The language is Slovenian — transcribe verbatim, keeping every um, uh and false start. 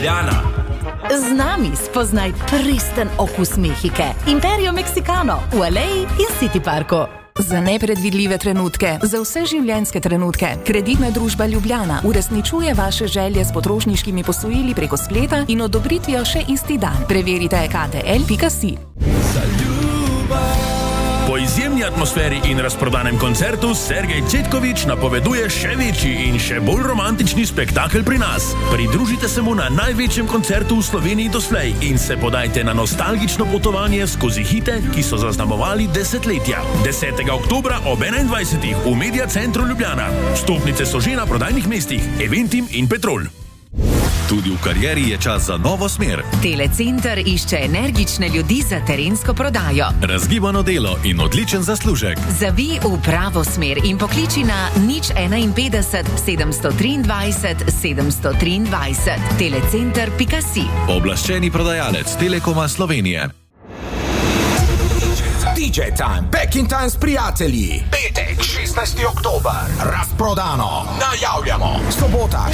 Ljubljana. Z nami spoznaj pristen okus Mehike. Imperijo Meksikano v Aleji in City Parku. Za nepredvidljive trenutke, za vse življenjske trenutke, Kreditna družba Ljubljana uresničuje vaše želje s potrošniškimi posojili preko spleta in odobritvijo še isti dan. Preverite k t l pika si. Po izjemni atmosferi in razprodanem koncertu Sergej Cetković napoveduje še večji in še bolj romantični spektakel pri nas. Pridružite se mu na največjem koncertu v Sloveniji doslej in se podajte na nostalgično potovanje skozi hite, ki so zaznamovali desetletja. desetega oktobra ob enaindvajsetih v Media Centru Ljubljana. Vstopnice so že na prodajnih mestih Eventim in Petrol. Tudi v karieri je čas za novo smer. Telecenter išče energične ljudi za terensko prodajo. Razgibano delo in odličen zaslužek. Zavij v pravo smer in pokliči na nič enainpetdeset sedemsto triindvajset sedemsto triindvajset. telecenter pika si. Pooblaščeni prodajalec Telekoma Slovenije. D J Time, Back in Time s prijatelji. Petek, šestnajsti oktober. Razprodano. Najavljamo. Sobota,